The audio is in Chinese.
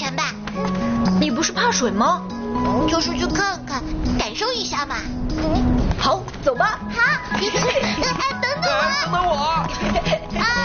泉吧。 你不是怕水吗？ 就是去看看，感受一下嘛。 好，走吧。 好，等等我。 等等我。